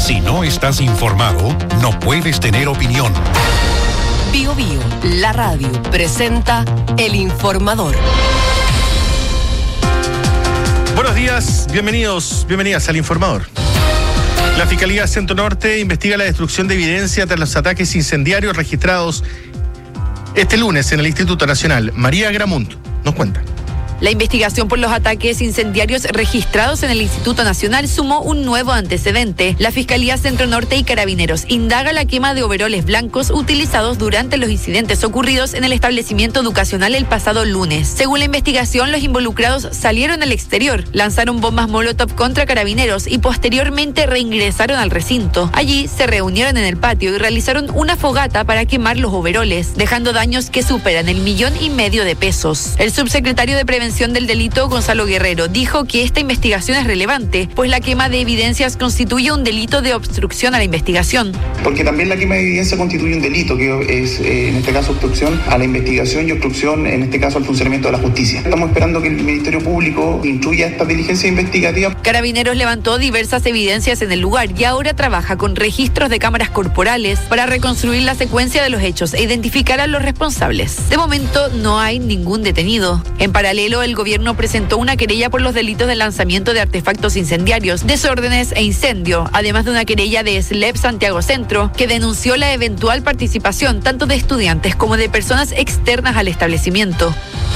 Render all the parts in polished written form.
Si no estás informado, no puedes tener opinión. Bio Bio, la radio, presenta El Informador. Buenos días, bienvenidas al Informador. La Fiscalía Centro Norte investiga la destrucción de evidencia tras los ataques incendiarios registrados este lunes en el Instituto Nacional. María Gramunt nos cuenta. La investigación por los ataques incendiarios registrados en el Instituto Nacional sumó un nuevo antecedente. La Fiscalía Centro Norte y Carabineros indaga la quema de overoles blancos utilizados durante los incidentes ocurridos en el establecimiento educacional el pasado lunes. Según la investigación, los involucrados salieron al exterior, lanzaron bombas Molotov contra Carabineros y posteriormente reingresaron al recinto. Allí se reunieron en el patio y realizaron una fogata para quemar los overoles, dejando daños que superan el 1,5 millones de pesos. El subsecretario de Prevención del Delito, Gonzalo Guerrero, dijo que esta investigación es relevante, pues la quema de evidencias constituye un delito de obstrucción a la investigación. Porque también la quema de evidencia constituye un delito, que es en este caso obstrucción a la investigación y obstrucción en este caso al funcionamiento de la justicia. Estamos esperando que el Ministerio Público instruya esta diligencia investigativa. Carabineros levantó diversas evidencias en el lugar y ahora trabaja con registros de cámaras corporales para reconstruir la secuencia de los hechos e identificar a los responsables. De momento no hay ningún detenido. En paralelo, el gobierno presentó una querella por los delitos de lanzamiento de artefactos incendiarios, desórdenes e incendio, además de una querella de SLEP Santiago Centro, que denunció la eventual participación tanto de estudiantes como de personas externas al establecimiento.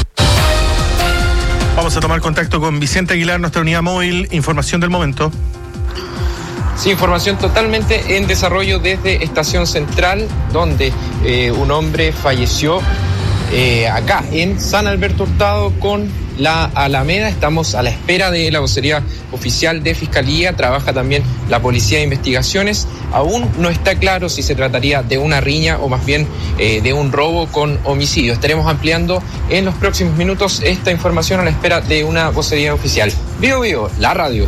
Vamos a tomar contacto con Vicente Aguilar, nuestra unidad móvil. Información del momento. Sí, información totalmente en desarrollo desde Estación Central, donde un hombre falleció acá en San Alberto Hurtado con la Alameda. Estamos a la espera de la vocería oficial de Fiscalía. Trabaja también la Policía de Investigaciones. Aún no está claro si se trataría de una riña o más bien de un robo con homicidio. Estaremos ampliando en los próximos minutos esta información a la espera de una vocería oficial. Bio Bio, la radio.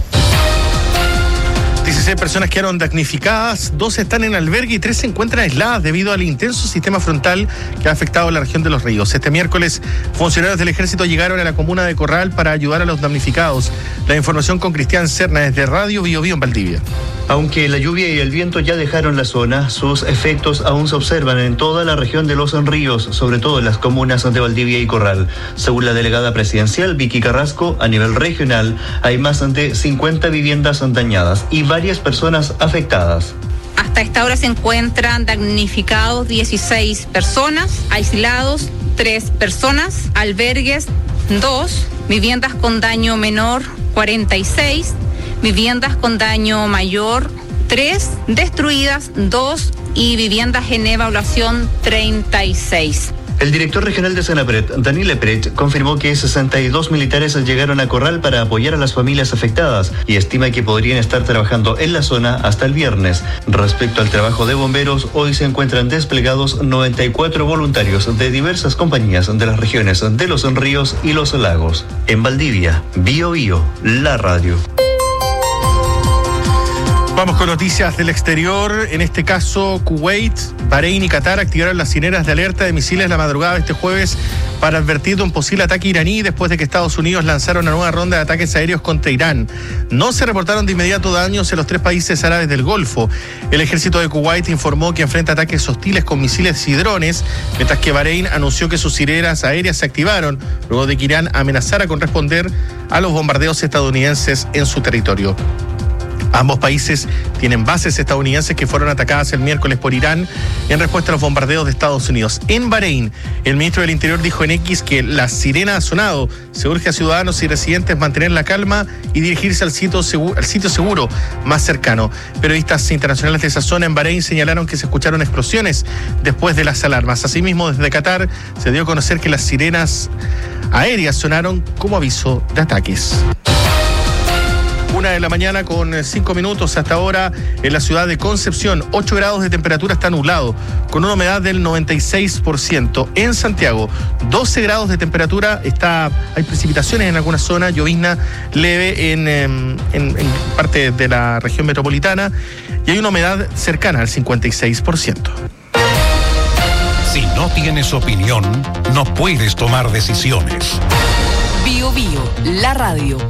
16 personas quedaron damnificadas, 2 están en albergue y 3 se encuentran aisladas debido al intenso sistema frontal que ha afectado a la región de Los Ríos. Este miércoles, funcionarios del Ejército llegaron a la comuna de Corral para ayudar a los damnificados. La información con Cristian Serna desde Radio Bio Bio en Valdivia. Aunque la lluvia y el viento ya dejaron la zona, sus efectos aún se observan en toda la región de Los Ríos, sobre todo en las comunas de Valdivia y Corral. Según la delegada presidencial Vicky Carrasco, a nivel regional hay más de 50 viviendas dañadas y varias personas afectadas. Hasta esta hora se encuentran damnificados 16 personas, aislados 3 personas, albergues 2, viviendas con daño menor 46, viviendas con daño mayor 3, destruidas 2 y viviendas en evaluación 36. El director regional de Senapred, Daniel Lepret, confirmó que 62 militares llegaron a Corral para apoyar a las familias afectadas y estima que podrían estar trabajando en la zona hasta el viernes. Respecto al trabajo de bomberos, hoy se encuentran desplegados 94 voluntarios de diversas compañías de las regiones de Los Ríos y Los Lagos. En Valdivia, Bio Bio, la radio. Vamos con noticias del exterior. En este caso, Kuwait, Bahrein y Qatar activaron las sirenas de alerta de misiles la madrugada de este jueves para advertir de un posible ataque iraní después de que Estados Unidos lanzara una nueva ronda de ataques aéreos contra Irán. No se reportaron de inmediato daños en los 3 países árabes del Golfo. El ejército de Kuwait informó que enfrenta ataques hostiles con misiles y drones, mientras que Bahrein anunció que sus sirenas aéreas se activaron luego de que Irán amenazara con responder a los bombardeos estadounidenses en su territorio. Ambos países tienen bases estadounidenses que fueron atacadas el miércoles por Irán en respuesta a los bombardeos de Estados Unidos. En Bahrein, el ministro del Interior dijo en X que la sirena ha sonado. Se urge a ciudadanos y residentes mantener la calma y dirigirse al sitio seguro más cercano. Periodistas internacionales de esa zona en Bahrein señalaron que se escucharon explosiones después de las alarmas. Asimismo, desde Qatar se dio a conocer que las sirenas aéreas sonaron como aviso de ataques. 1:00 a.m. con 5 minutos hasta ahora en la ciudad de Concepción. 8 grados de temperatura, está nublado, con una humedad del 96%. En Santiago, 12 grados de temperatura, hay precipitaciones en algunas zonas, llovizna leve en parte de la región metropolitana y hay una humedad cercana al 56%. Si no tienes opinión, no puedes tomar decisiones. Bio Bio, la radio.